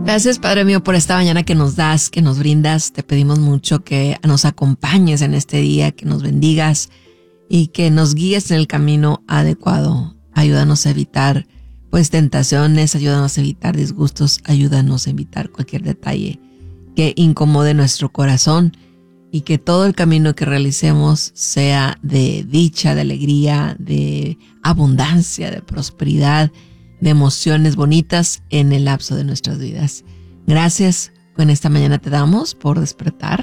Gracias, Padre mío, por esta mañana que nos das, que nos brindas. Te pedimos mucho que nos acompañes en este día, que nos bendigas y que nos guíes en el camino adecuado. Ayúdanos a evitar tentaciones, ayúdanos a evitar disgustos, ayúdanos a evitar cualquier detalle que incomode nuestro corazón y que todo el camino que realicemos sea de dicha, de alegría, de abundancia, de prosperidad, de emociones bonitas en el lapso de nuestras vidas. Gracias. En esta mañana te damos por despertar.